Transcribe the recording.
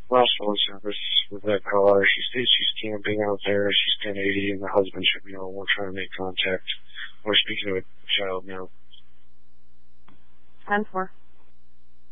last phone service with that caller. She states she's camping out there. She's 1080, and the husband should be home. We're trying to make contact. We're speaking to a child now. 10-4.